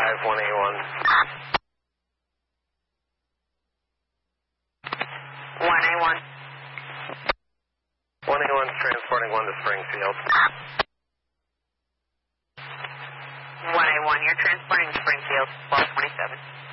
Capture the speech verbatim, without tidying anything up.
five, one A one. one A one. one A one transporting one to Springfield. one A one, you're transporting Springfield, twelve twenty-seven.